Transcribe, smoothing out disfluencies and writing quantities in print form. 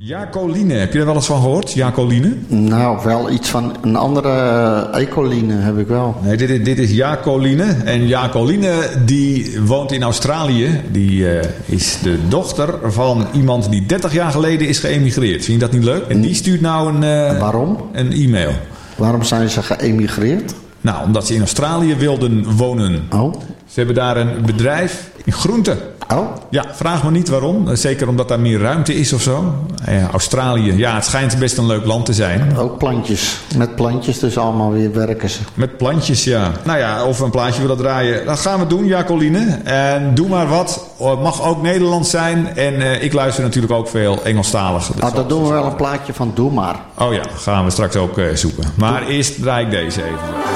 Jacoline, heb je er wel eens van gehoord? Jacoline? Nou, wel iets van een andere Ecoline heb ik wel. Nee, dit is Jacoline. En Jacoline die woont in Australië. Die is de dochter van iemand die 30 jaar geleden is geëmigreerd. Vind je dat niet leuk? En die stuurt nou Waarom? Een e-mail. Waarom zijn ze geëmigreerd? Nou, omdat ze in Australië wilden wonen. Oh. Ze hebben daar een bedrijf in groenten. Oh. Ja, vraag me niet waarom. Zeker omdat daar meer ruimte is of zo. Australië, ja, het schijnt best een leuk land te zijn. Ook plantjes. Met plantjes dus allemaal weer werken ze. Met plantjes, ja. Nou ja, of een plaatje willen draaien. Dat gaan we doen, Jacoline. En doe maar wat. Het mag ook Nederlands zijn. En ik luister natuurlijk ook veel Engelstalig. Dat doen we wel een plaatje van Doe Maar. Oh ja, gaan we straks ook zoeken. Maar eerst draai ik deze even.